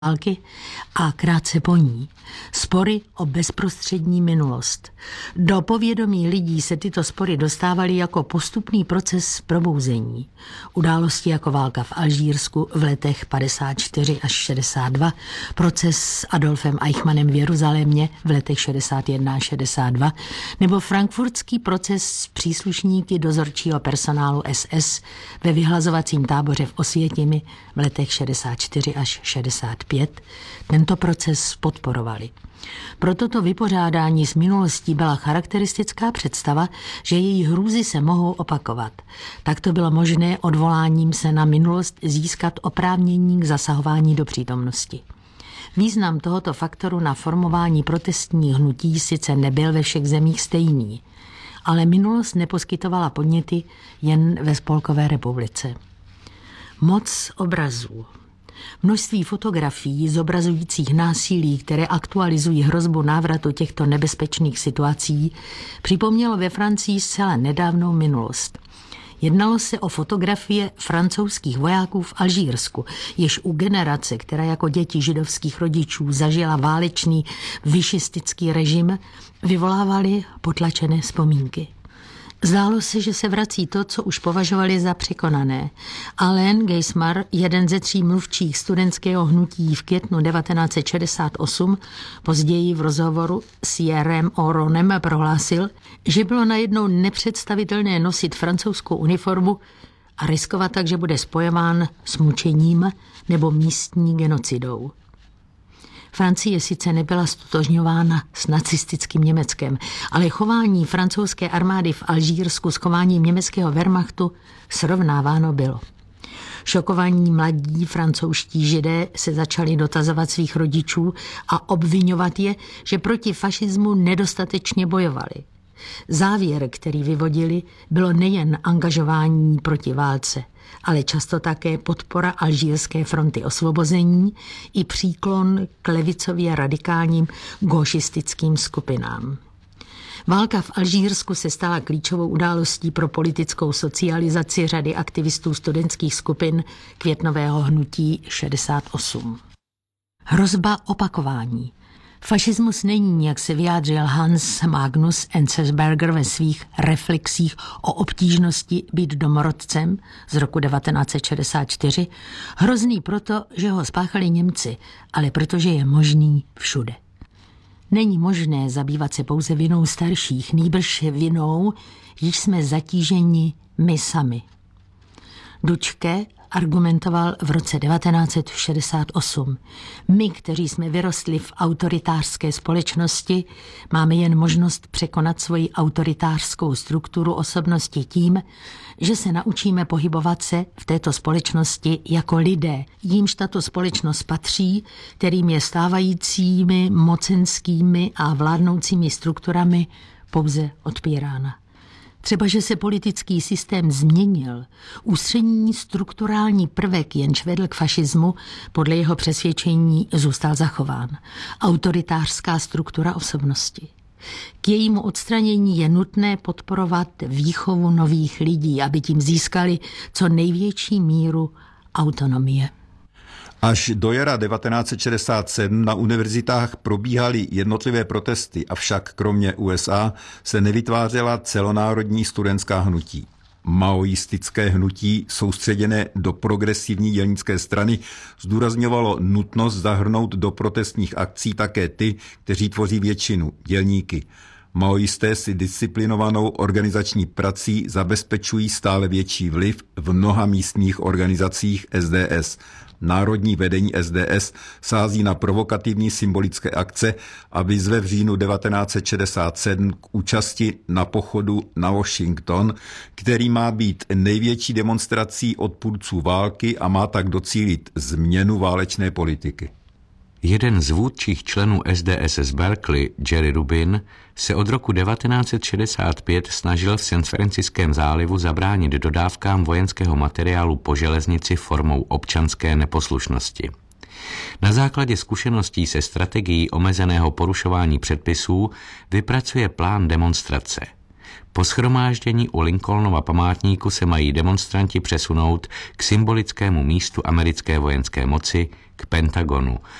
války a krátce po ní spory o bezprostřední minulost. Do povědomí lidí se tyto spory dostávaly jako postupný proces probouzení. Události jako válka v Alžírsku v letech 54 až 62, proces s Adolfem Eichmannem v Jeruzalémě v letech 61 až 62, nebo frankfurtský proces s příslušníky dozorčího personálu SS ve vyhlazovacím táboře v Osvětimi v letech 64 až 65, tento proces podporovali. Pro toto vypořádání s minulostí byla charakteristická představa, že její hrůzy se mohou opakovat. Tak to bylo možné odvoláním se na minulost získat oprávnění k zasahování do přítomnosti. Význam tohoto faktoru na formování protestních hnutí sice nebyl ve všech zemích stejný, ale minulost neposkytovala podněty jen ve Spolkové republice. Moc obrazů. Množství fotografií zobrazujících násilí, které aktualizují hrozbu návratu těchto nebezpečných situací, připomnělo ve Francii zcela nedávnou minulost. Jednalo se o fotografie francouzských vojáků v Alžírsku, jež u generace, která jako děti židovských rodičů zažila válečný višistický režim, vyvolávaly potlačené vzpomínky. Zdálo se, že se vrací to, co už považovali za překonané. Alain Geismar, jeden ze 3 mluvčích studentského hnutí v květnu 1968, později v rozhovoru s Jerem Oronem prohlásil, že bylo najednou nepředstavitelné nosit francouzskou uniformu a riskovat tak, že bude spojován s mučením nebo místní genocidou. Francie sice nebyla stotožňována s nacistickým Německem, ale chování francouzské armády v Alžírsku s chováním německého Wehrmachtu srovnáváno bylo. Šokovaní mladí francouzští židé se začali dotazovat svých rodičů a obviňovat je, že proti fašismu nedostatečně bojovali. Závěr, který vyvodili, bylo nejen angažování proti válce, ale často také podpora Alžírské fronty osvobození i příklon k levicově radikálním gauchistickým skupinám. Válka v Alžírsku se stala klíčovou událostí pro politickou socializaci řady aktivistů studentských skupin květnového hnutí 68. Hrozba opakování. Fašismus není, jak se vyjádřil Hans Magnus Enzensberger ve svých reflexích o obtížnosti být domorodcem z roku 1964, hrozný proto, že ho spáchali Němci, ale protože je možný všude. Není možné zabývat se pouze vinou starších, nýbrž vinou, již jsme zatíženi my sami. Dučke argumentoval v roce 1968. My, kteří jsme vyrostli v autoritářské společnosti, máme jen možnost překonat svoji autoritářskou strukturu osobnosti tím, že se naučíme pohybovat se v této společnosti jako lidé, jímž tato společnost patří, kterým je stávajícími mocenskými a vládnoucími strukturami pouze odpírána. Třeba, že se politický systém změnil, ústřední strukturální prvek, jenž vedl k fašismu, podle jeho přesvědčení zůstal zachován. Autoritářská struktura osobnosti. K jejímu odstranění je nutné podporovat výchovu nových lidí, aby tím získali co největší míru autonomie. Až do jara 1967 na univerzitách probíhaly jednotlivé protesty, avšak kromě USA se nevytvářela celonárodní studentská hnutí. Maoistické hnutí, soustředěné do progresivní dělnické strany, zdůrazňovalo nutnost zahrnout do protestních akcí také ty, kteří tvoří většinu, dělníky. Maoisté si disciplinovanou organizační prací zabezpečují stále větší vliv v mnoha místních organizacích SDS. Národní vedení SDS sází na provokativní symbolické akce a vyzve v říjnu 1967 k účasti na pochodu na Washington, který má být největší demonstrací odpůrců války a má tak docílit změnu válečné politiky. Jeden z vůdčích členů SDS z Berkeley, Jerry Rubin, se od roku 1965 snažil v San Franciském zálivu zabránit dodávkám vojenského materiálu po železnici formou občanské neposlušnosti. Na základě zkušeností se strategií omezeného porušování předpisů vypracuje plán demonstrace. Po shromáždění u Lincolnova památníku se mají demonstranti přesunout k symbolickému místu americké vojenské moci, k Pentagonu.